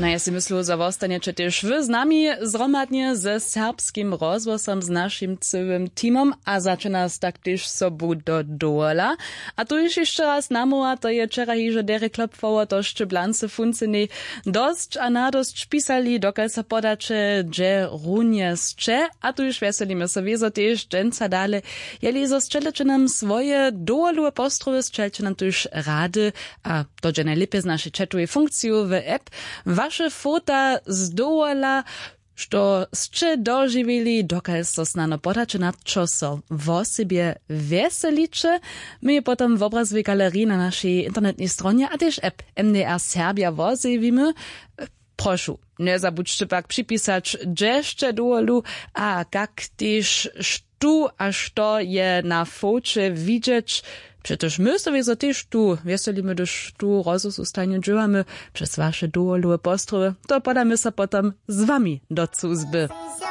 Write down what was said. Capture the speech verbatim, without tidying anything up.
No ja si myślę, że zostaniecie też wy z nami zromadnie ze serbskim rozwosom z naszym całym teamem, a zaczyna z tak też sobu do dola. A tu już jeszcze raz namowa, to je wczoraj hiže Derek Klopfower to Szczyblance Funcyny dość, a nadość pisali, dokąd se podacze, że runie zcze, a tu już weselimy sobie, że też dżęca dale, jeli zostrzelecze nam swoje dołe postrowy, strzelcie nam tu już rady, a to że najlepiej z naszej chatowej funkcji w app, wasze fota z dola, što ste doživjeli, dokaj so snano podače na čo so vo sobie veseliče. My je potom v obrazovej galerii na našej internetnej stronie, a też app M D R Serbia vozivimy. Prošu, ne zabudźcie pak przypisać jeszcze dolu, a jak też sztu, a što je na focie widzieć. Przecież my sobie za też tu weselimy, gdyż tu rozostanie dżywamy przez wasze dołe postrowy, to podamy się potem z wami do cuzby.